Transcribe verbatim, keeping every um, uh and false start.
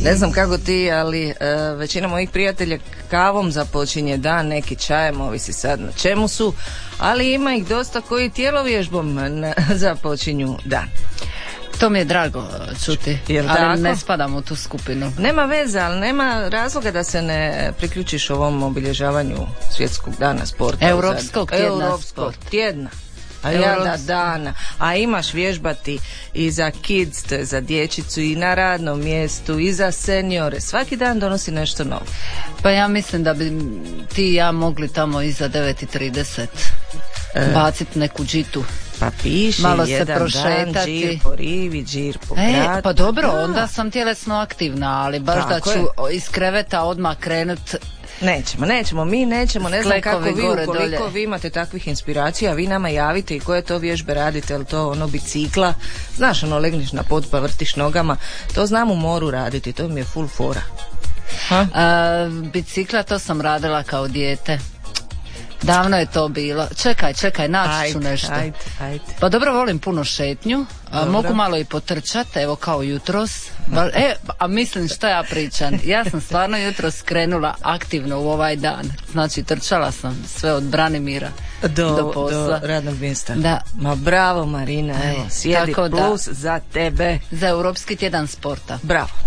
Ne znam kako ti, ali uh, većina mojih prijatelja kavom započinje dan, neki čajem, ovisi sad na čemu su, ali ima ih dosta koji tijelovježbom na, započinju dan. To mi je drago čuti, Jel ali tako? ne spadam u tu skupinu. Nema veze, ali nema razloga da se ne priključiš ovom obilježavanju svjetskog dana sporta. Europskog tjedna Europskog sport. tjedna. A Europs... ja da dana. A imaš vježbati i za kids, to je za dječicu, i na radnom mjestu, i za seniore. Svaki dan donosi nešto novo. Pa ja mislim da bi ti i ja mogli tamo iza devet i trideset e. baciti neku džitu. Pa piši, malo se jedan prošetati. Dan, džir po rivi, džir po e, gradu. Pa dobro, da. Onda sam tjelesno aktivna, ali baš Tako da ću je. iz kreveta odmah krenut. Nećemo, nećemo, mi nećemo, ne znam kako vi, gore, ukoliko dolje. vi imate takvih inspiracija, vi nama javite i koje to vježbe radite, jel to ono bicikla, znaš ono, legneš na pod pa vrtiš nogama, to znam u moru raditi, to mi je full fora. Ha? A, bicikla to sam radila kao dijete. Davno je to bilo. Čekaj, čekaj, naći ću nešto. Ajde, ajde. Pa dobro, volim puno šetnju, a mogu malo i potrčati, evo kao jutros. Ba, e, a mislim šta ja pričam. Ja sam stvarno jutros krenula aktivno u ovaj dan. Znači, trčala sam sve od Branimira do, do posla. Do radnog mjesta. Da. Ma bravo Marina, evo, sjedi Tako plus da, za tebe. za Europski tjedan sporta. Bravo.